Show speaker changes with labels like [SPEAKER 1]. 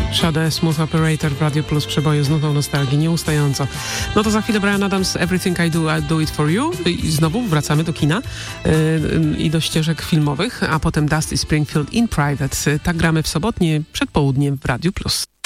[SPEAKER 1] Sade, Smooth Operator w Radio Plus, przeboje z nutą nostalgii, nieustająco. No to za chwilę Bryan Adams, Everything I Do It For You. I znowu wracamy do kina i do ścieżek filmowych, a potem Dusty Springfield in Private. Tak gramy w sobotnie przedpołudnie w Radio Plus.